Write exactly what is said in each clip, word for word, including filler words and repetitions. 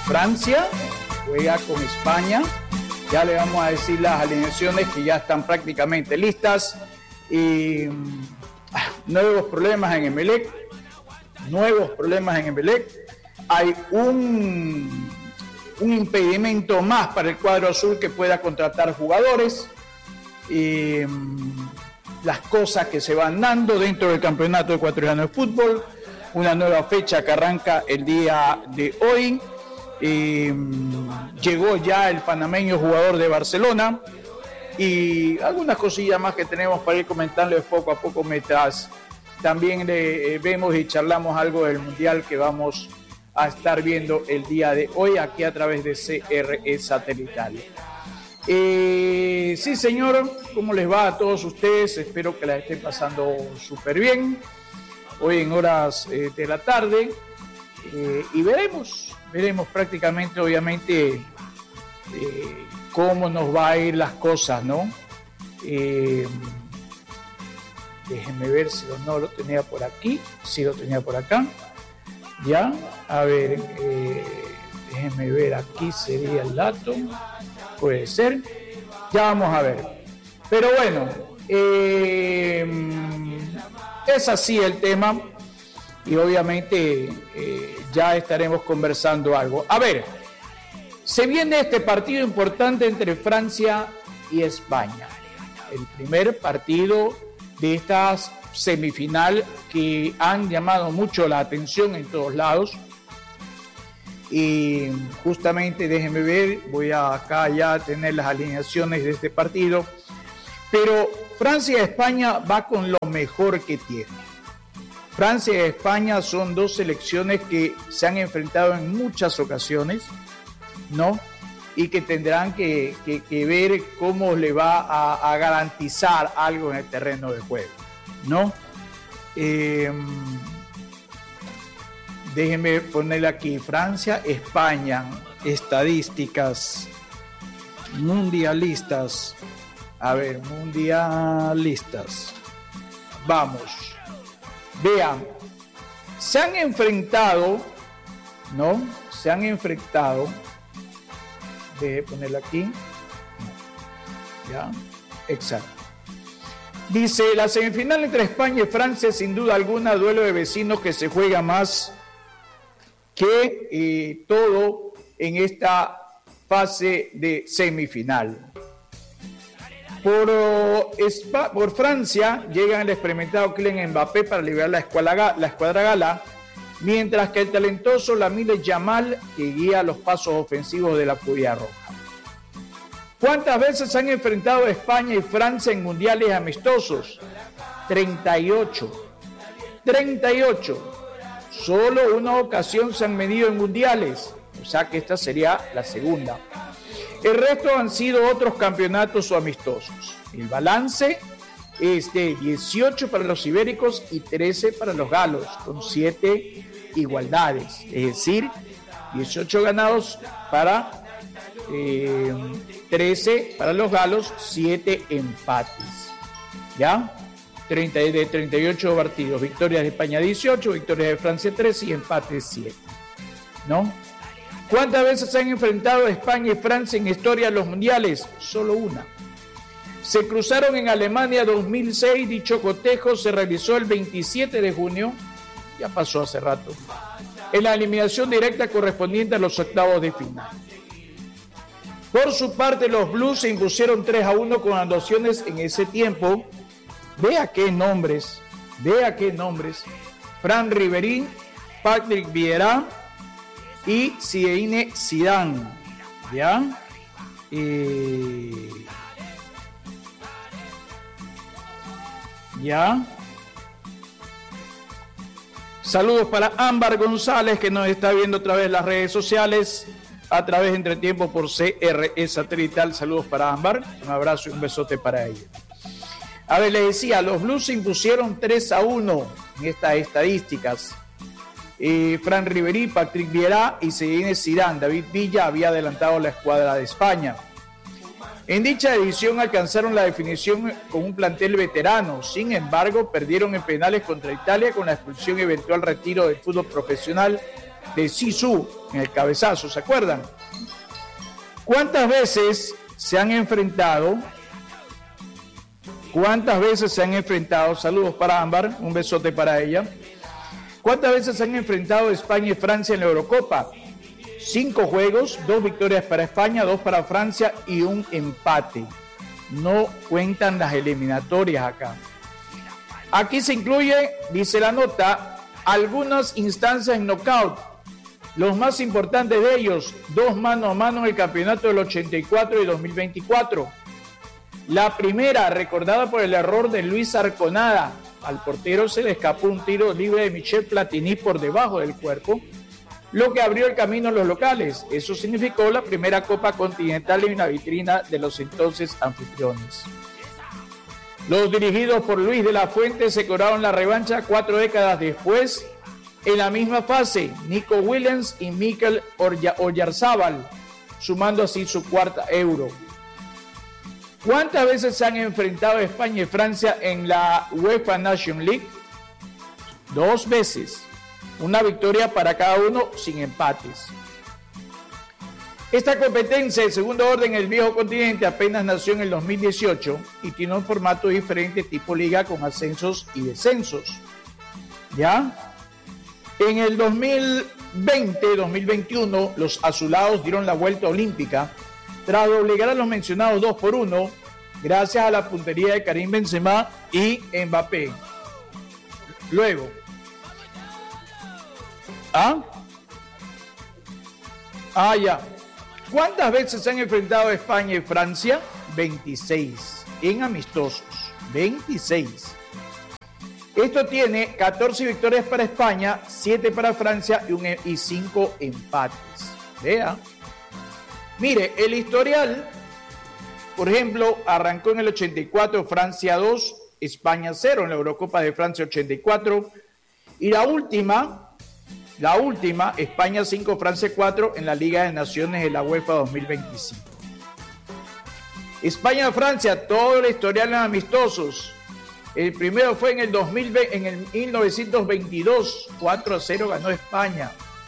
Francia juega con España. Ya le vamos a decir las alineaciones que ya están prácticamente listas. Y ah, nuevos problemas en Emelec. Nuevos problemas en Emelec. Hay un, un impedimento más para el cuadro azul que pueda contratar jugadores. Y las cosas que se van dando dentro del campeonato ecuatoriano de fútbol. Una nueva fecha que arranca el día de hoy. Eh, llegó ya el panameño jugador de Barcelona y algunas cosillas más que tenemos para ir comentarles poco a poco mientras también le, eh, vemos y charlamos algo del mundial que vamos a estar viendo el día de hoy aquí a través de C R E Satelital. Eh, sí, señor, ¿cómo les va a todos ustedes? Espero que la estén pasando súper bien hoy en horas eh, de la tarde eh, y veremos Veremos prácticamente, obviamente, eh, cómo nos va a ir las cosas, ¿no? Eh, déjenme ver si no lo tenía por aquí, si lo tenía por acá. Ya, a ver, eh, déjenme ver, aquí sería el dato, puede ser. Ya vamos a ver. Pero bueno, eh, es así el tema. Y obviamente eh, ya estaremos conversando algo. A ver, se viene este partido importante entre Francia y España. El primer partido de esta semifinal que han llamado mucho la atención en todos lados. Y justamente, déjenme ver, voy a acá ya tener las alineaciones de este partido. Pero Francia y España va con lo mejor que tiene. Francia y España son dos selecciones que se han enfrentado en muchas ocasiones, ¿no? Y que tendrán que, que, que ver cómo le va a, a garantizar algo en el terreno de juego, ¿no? Eh, déjenme ponerle aquí, Francia, España, estadísticas mundialistas. A ver, mundialistas. Vamos. Vean, se han enfrentado, ¿no? Se han enfrentado, déjeme ponerlo aquí, ya, exacto. Dice, la semifinal entre España y Francia, sin duda alguna, duelo de vecinos que se juega más que eh, todo en esta fase de semifinal. Por, por Francia llegan el experimentado Kylian Mbappé para liberar la escuadra, la escuadra gala, mientras que el talentoso Lamine Yamal que guía los pasos ofensivos de la Furia Roja. ¿Cuántas veces han enfrentado España y Francia en mundiales amistosos? treinta y ocho. treinta y ocho. Solo una ocasión se han medido en mundiales, o sea que esta sería la segunda. El resto han sido otros campeonatos o amistosos. El balance es de dieciocho para los ibéricos y trece para los galos, con siete igualdades. Es decir, dieciocho ganados para eh, trece para los galos, siete empates. ¿Ya? treinta, de treinta y ocho partidos. Victorias de España dieciocho, victorias de Francia trece y empates siete. ¿No? ¿Cuántas veces se han enfrentado España y Francia en historia de los mundiales? Solo una. Se cruzaron en Alemania dos mil seis, dicho cotejo se realizó el veintisiete de junio, ya pasó hace rato, en la eliminación directa correspondiente a los octavos de final. Por su parte, los Blues se impusieron tres a uno con anotaciones en ese tiempo. Vea qué nombres, vea qué nombres. Fran Ribéry, Patrick Vieira y Zinedine Zidane, ¿ya? Eh, ¿Ya? Saludos para Ámbar González, que nos está viendo a través de las redes sociales, a través de Entretiempo por C R E Satelital. Saludos para Ámbar, un abrazo y un besote para ella. A ver, les decía, los Blues se impusieron tres a uno en estas estadísticas. Eh, Fran Ribéry, Patrick Vieira y Zinedine Zidane. David Villa había adelantado la escuadra de España. En dicha edición alcanzaron la definición con un plantel veterano. Sin embargo, perdieron en penales contra Italia con la expulsión y eventual retiro del fútbol profesional de Zizou en el cabezazo, ¿se acuerdan? ¿Cuántas veces se han enfrentado? ¿Cuántas veces se han enfrentado? Saludos para Ámbar, un besote para ella. ¿Cuántas veces se han enfrentado España y Francia en la Eurocopa? Cinco juegos, dos victorias para España, dos para Francia y un empate. No cuentan las eliminatorias acá. Aquí se incluye, dice la nota, algunas instancias en knockout. Los más importantes de ellos, dos mano a mano en el campeonato del ochenta y cuatro y dos mil veinticuatro. La primera, recordada por el error de Luis Arconada. Al portero se le escapó un tiro libre de Michel Platini por debajo del cuerpo, lo que abrió el camino a los locales. Eso significó la primera Copa Continental y una vitrina de los entonces anfitriones. Los dirigidos por Luis de la Fuente se cobraron la revancha cuatro décadas después. En la misma fase, Nico Williams y Mikel Oyarzábal, sumando así su cuarta Euro. ¿Cuántas veces se han enfrentado España y Francia en la UEFA Nations League? Dos veces. Una victoria para cada uno sin empates. Esta competencia de segundo orden en el viejo continente apenas nació en el dos mil dieciocho y tiene un formato diferente tipo liga con ascensos y descensos. ¿Ya? En el dos mil veinte dos mil veintiuno los azulados dieron la vuelta olímpica tras obligar a los mencionados dos por uno gracias a la puntería de Karim Benzema y Mbappé. Luego, ¿ah? Ah, ya. ¿Cuántas veces se han enfrentado España y Francia? veintiséis en amistosos. veintiséis. Esto tiene catorce victorias para España, siete para Francia y, un, y cinco empates. Vea. Mire, el historial, por ejemplo, arrancó en el ochenta y cuatro, Francia dos, España cero en la Eurocopa de Francia ochenta y cuatro. Y la última, la última, España cinco, Francia cuatro en la Liga de Naciones de la UEFA dos mil veinticinco. España-Francia, todo el historial en amistosos. El primero fue en el dos mil veinte, en el mil novecientos veintidós, cuatro a cero ganó España.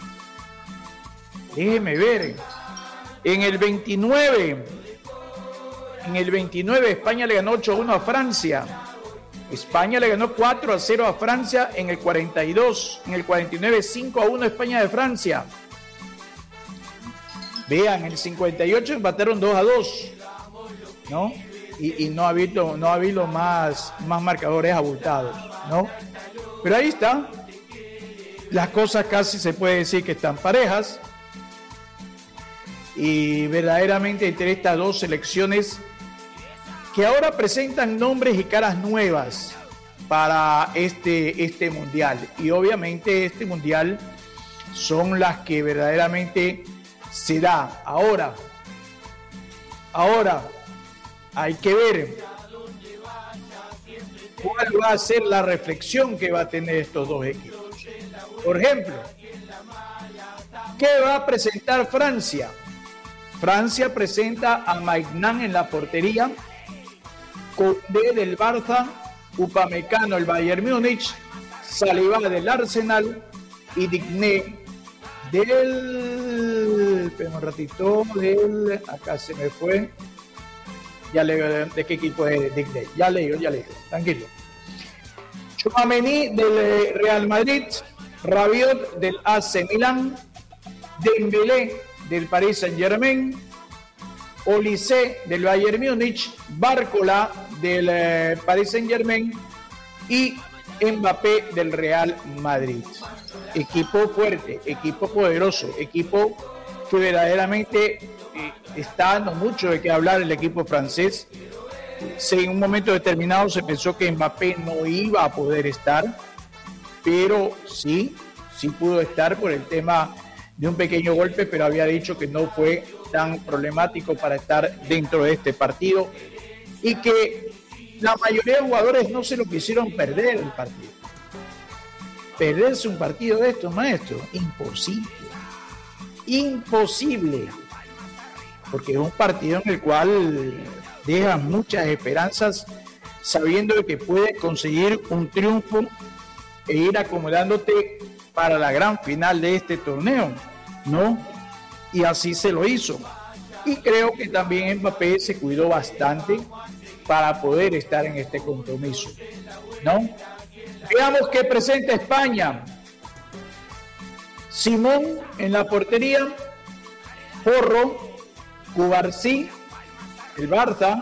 Déjeme ver. En el veintinueve, en el veintinueve España le ganó ocho a uno a Francia. España le ganó cuatro a cero a Francia en el cuarenta y dos. En el cuarenta y nueve, cinco a uno España de Francia. Vean, en el cincuenta y ocho empataron dos a dos, ¿no? Y, y no ha habido, no ha habido más, más marcadores abultados, ¿no? Pero ahí está. Las cosas casi se puede decir que están parejas. Y verdaderamente entre estas dos selecciones que ahora presentan nombres y caras nuevas para este, este mundial. Y obviamente este mundial son las que verdaderamente se da. Ahora, ahora hay que ver cuál va a ser la reflexión que va a tener estos dos equipos. Por ejemplo, ¿qué va a presentar Francia? Francia presenta a Maignan en la portería, Condé del Barça, Upamecano el Bayern Múnich, Saliba del Arsenal y Digné del... Espera un ratito, del... Acá se me fue. Ya leo de qué equipo es Digné. Ya leo, ya leo. Tranquilo. Tchouaméni del Real Madrid, Rabiot del A C Milán, Dembélé del Paris Saint-Germain, Olise del Bayern Múnich, Bárcola del eh, Paris Saint-Germain y Mbappé del Real Madrid. Equipo fuerte, equipo poderoso, equipo que verdaderamente eh, está dando mucho de qué hablar el equipo francés. Sí, en un momento determinado se pensó que Mbappé no iba a poder estar, pero sí, sí pudo estar por el tema de un pequeño golpe, pero había dicho que no fue tan problemático para estar dentro de este partido y que la mayoría de jugadores no se lo quisieron perder el partido. Perderse un partido de estos, maestros, imposible. Imposible. Porque es un partido en el cual dejas muchas esperanzas sabiendo que puedes conseguir un triunfo e ir acomodándote para la gran final de este torneo, ¿no? Y así se lo hizo. Y creo que también Mbappé se cuidó bastante para poder estar en este compromiso, ¿no? Veamos qué presenta España. Simón en la portería, Porro, Cubarsí, el Barça,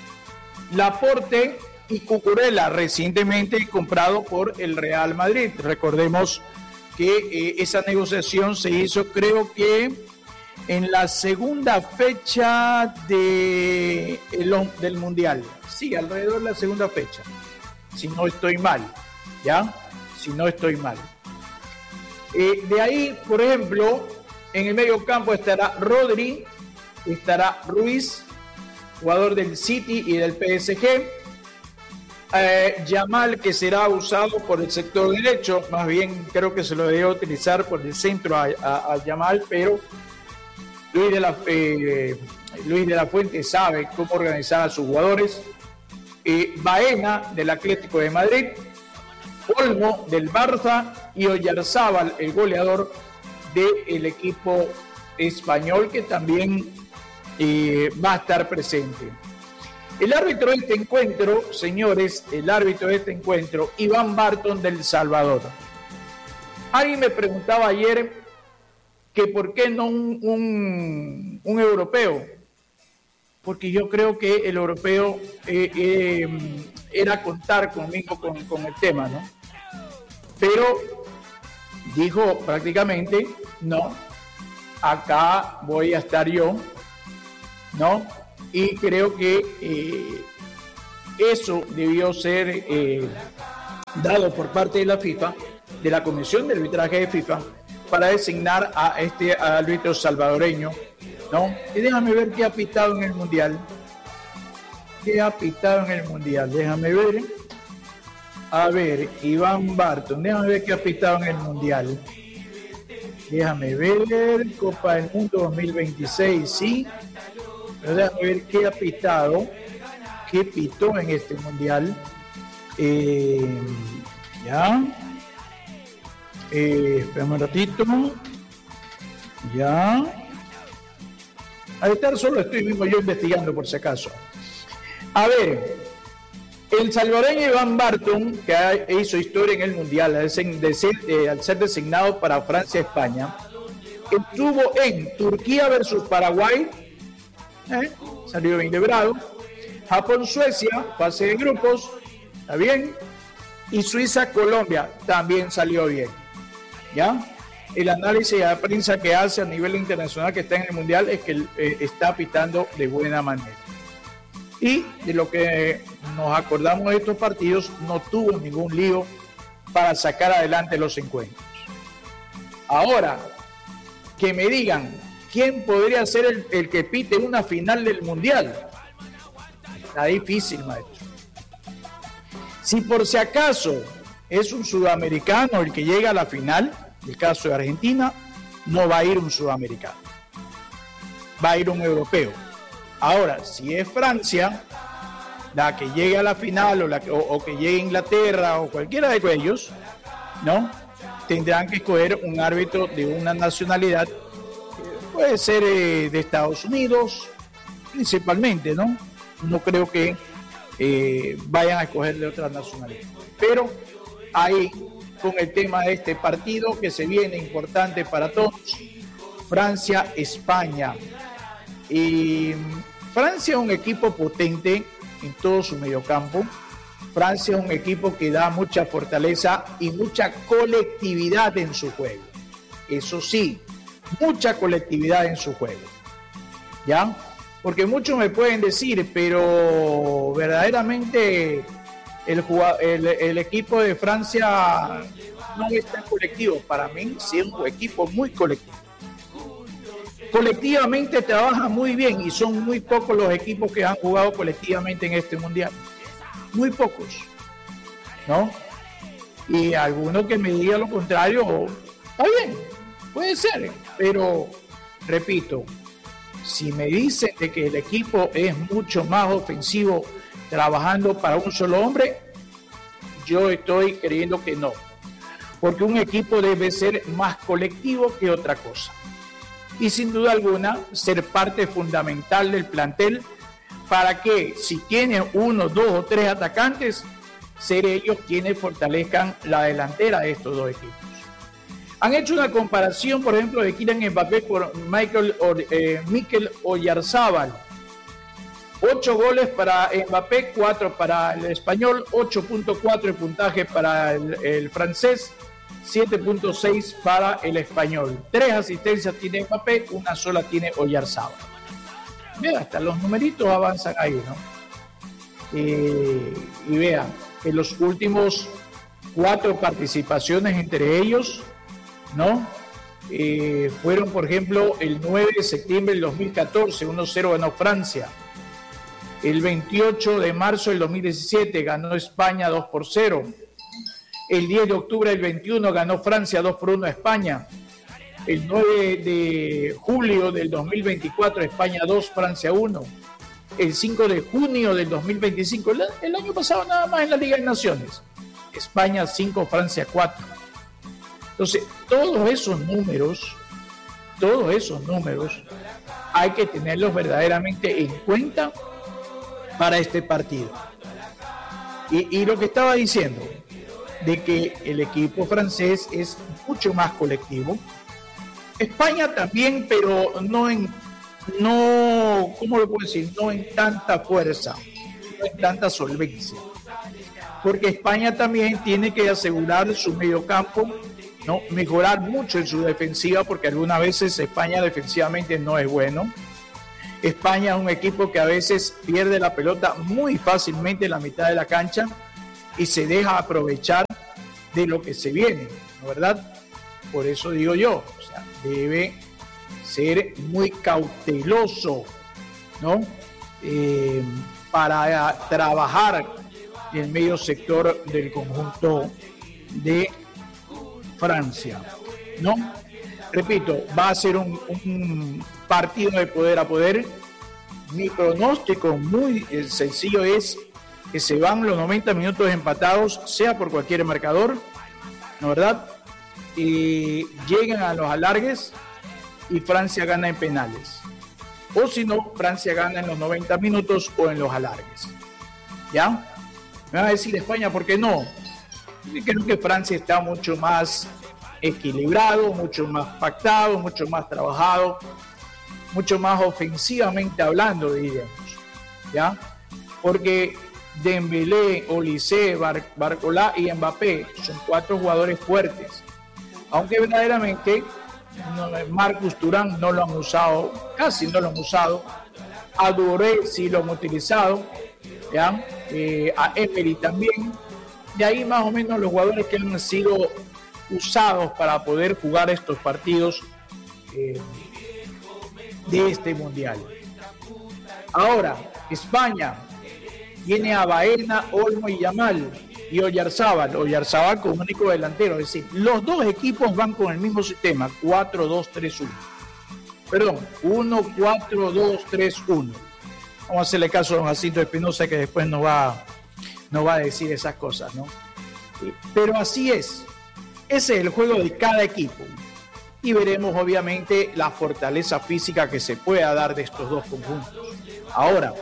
Laporte y Cucurella, recientemente comprado por el Real Madrid. Recordemos que eh, esa negociación se hizo, creo que en la segunda fecha de el, del Mundial. Sí, alrededor de la segunda fecha, si no estoy mal, ¿ya? Si no estoy mal. Eh, de ahí, por ejemplo, en el medio campo estará Rodri, estará Ruiz, jugador del City y del P S G. Eh, Yamal, que será usado por el sector derecho, más bien creo que se lo debe utilizar por el centro a, a, a Yamal, pero Luis de, la, eh, Luis de la Fuente sabe cómo organizar a sus jugadores. Eh, Baena, del Atlético de Madrid, Olmo, del Barça, y Oyarzábal, el goleador del equipo español, que también eh, va a estar presente. El árbitro de este encuentro, señores, el árbitro de este encuentro, Iván Barton, del Salvador. Alguien me preguntaba ayer que por qué no un, un, un europeo, porque yo creo que el europeo eh, eh, era contar conmigo con, con el tema, ¿no? Pero dijo prácticamente, no, acá voy a estar yo, ¿no? Y creo que eh, eso debió ser eh, dado por parte de la FIFA, de la Comisión de Arbitraje de FIFA, para designar a este árbitro salvadoreño, ¿no? Y déjame ver qué ha pitado en el Mundial. ¿Qué ha pitado en el Mundial? Déjame ver. A ver, Iván Barton, déjame ver qué ha pitado en el Mundial. Déjame ver, Copa del Mundo dos mil veintiséis, sí. Pero déjame ver qué ha pitado, qué pitó en este Mundial. Eh, ya. Eh, espérame un ratito. Ya. Al estar solo estoy mismo yo investigando por si acaso. A ver, el salvadoreño Iván Barton, que hizo historia en el Mundial al ser, eh, al ser designado para Francia-España, estuvo en Turquía versus Paraguay, ¿eh? Salió bien librado. Japón-Suecia, fase de grupos, está bien. Y Suiza-Colombia, también salió bien. ¿Ya? El análisis de la prensa que hace a nivel internacional que está en el Mundial es que eh, está pitando de buena manera. Y de lo que nos acordamos de estos partidos, no tuvo ningún lío para sacar adelante los encuentros. Ahora, que me digan, ¿quién podría ser el, el que pite una final del Mundial? Está difícil, maestro. Si por si acaso es un sudamericano el que llega a la final, el caso de Argentina, no va a ir un sudamericano, va a ir un europeo. Ahora, si es Francia la que llegue a la final o, la, o, o que llegue Inglaterra o cualquiera de ellos, ¿no? Tendrán que escoger un árbitro de una nacionalidad, puede ser eh, de Estados Unidos, principalmente, ¿no? No creo que eh, vayan a escoger de otra nacionalidad. Pero ahí, con el tema de este partido que se viene importante para todos, Francia-España. Y Francia es un equipo potente en todo su mediocampo. Francia es un equipo que da mucha fortaleza y mucha colectividad en su juego. Eso sí, mucha colectividad en su juego. ¿Ya? Porque muchos me pueden decir, pero verdaderamente el, el, el equipo de Francia no es tan colectivo. Para mí sí es un equipo muy colectivo. Colectivamente trabaja muy bien y son muy pocos los equipos que han jugado colectivamente en este mundial. Muy pocos, ¿no? Y alguno que me diga lo contrario, está bien, puede ser, pero repito, si me dicen de que el equipo es mucho más ofensivo trabajando para un solo hombre, yo estoy creyendo que no. porque un equipo debe ser más colectivo que otra cosa. Y sin duda alguna, ser parte fundamental del plantel para que, si tiene uno, dos o tres atacantes, ser ellos quienes fortalezcan la delantera de estos dos equipos. Han hecho una comparación, por ejemplo, de Kylian Mbappé por Michael, eh, Mikel Oyarzabal. ocho goles para Mbappé, cuatro para el español, ocho punto cuatro el puntaje para el, el francés, siete punto seis para el español. Tres asistencias tiene Mbappé, una sola tiene Oyarzabal. Vean, hasta los numeritos avanzan ahí, ¿no? Eh, y vean, en los últimos cuatro participaciones entre ellos, ¿no? Eh, fueron, por ejemplo, el nueve de septiembre del dos mil catorce, uno cero ganó Francia. El veintiocho de marzo del dos mil diecisiete ganó España dos por cero. El diez de octubre del veintiuno ganó Francia dos por uno a España. El nueve de julio del dos mil veinticuatro España dos, Francia uno. El cinco de junio del dos mil veinticinco, el, el año pasado nada más en la Liga de Naciones, España cinco, Francia cuatro. Entonces, todos esos números, todos esos números hay que tenerlos verdaderamente en cuenta para este partido. Y, y lo que estaba diciendo, de que el equipo francés es mucho más colectivo. España también, pero no en, no, ¿cómo lo puedo decir? No en tanta fuerza, no en tanta solvencia. Porque España también tiene que asegurar su mediocampo, ¿no? Mejorar mucho en su defensiva, porque algunas veces España defensivamente no es bueno. España es un equipo que a veces pierde la pelota muy fácilmente en la mitad de la cancha y se deja aprovechar de lo que se viene, ¿no? ¿Verdad? Por eso digo yo, o sea, debe ser muy cauteloso, ¿no? Eh, para trabajar en el medio sector del conjunto de Francia, ¿no? Repito, va a ser un, un partido de poder a poder. Mi pronóstico muy sencillo es que se van los noventa minutos empatados, sea por cualquier marcador, ¿no, verdad? Y llegan a los alargues y Francia gana en penales. O si no, Francia gana en los noventa minutos o en los alargues. ¿Ya? Me van a decir España, ¿por qué no? Yo creo que Francia está mucho más equilibrado, mucho más pactado, mucho más trabajado, mucho más ofensivamente hablando, diríamos, ¿ya? Porque Dembélé, Olise, Bar- Barcola y Mbappé son cuatro jugadores fuertes, aunque verdaderamente no, Marcus Thuram no lo han usado, casi no lo han usado, a Doucouré sí lo han utilizado, ¿ya? Eh, a Emery también, de ahí más o menos los jugadores que han sido usados para poder jugar estos partidos eh, de este mundial. Ahora, España tiene a Baena, Olmo y Yamal y Oyarzabal, Oyarzabal como único delantero, es decir, los dos equipos van con el mismo sistema, cuatro dos tres uno. Perdón, uno cuatro dos tres uno. Vamos a hacerle caso a don Jacinto Espinosa, que después nos va, nos va a decir esas cosas, ¿no? Pero así es. Ese es el juego de cada equipo. Y veremos, obviamente, la fortaleza física que se pueda dar de estos dos conjuntos. Ahora,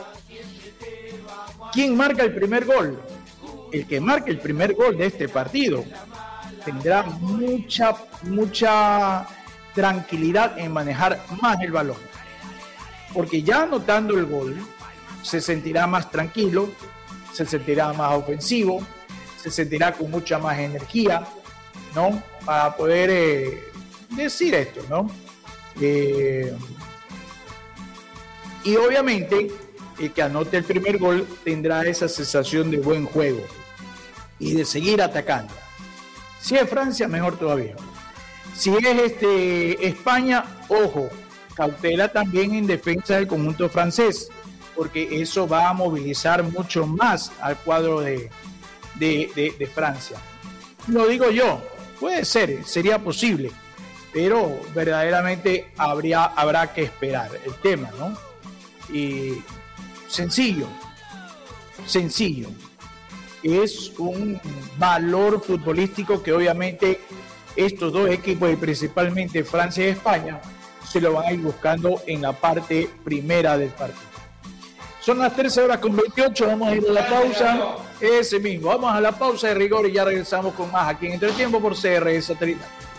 ¿quién marca el primer gol? El que marque el primer gol de este partido tendrá mucha, mucha tranquilidad en manejar más el balón. Porque ya anotando el gol, se sentirá más tranquilo, se sentirá más ofensivo, se sentirá con mucha más energía, ¿no? Para poder eh, decir esto, ¿no? Eh, y obviamente el que anote el primer gol tendrá esa sensación de buen juego y de seguir atacando. Si es Francia, mejor todavía. Si es este España, ojo, cautela también en defensa del conjunto francés, porque eso va a movilizar mucho más al cuadro de, de, de, de Francia. Lo digo yo, puede ser, sería posible, pero verdaderamente habría, habrá que esperar el tema, ¿no? Y sencillo, sencillo. es un valor futbolístico que obviamente estos dos equipos, y principalmente Francia y España, se lo van a ir buscando en la parte primera del partido. Son las trece horas con veintiocho, vamos a ir a la pausa. Ese mismo, vamos a la pausa de rigor y ya regresamos con más aquí en Entretiempo por C R S Satelital.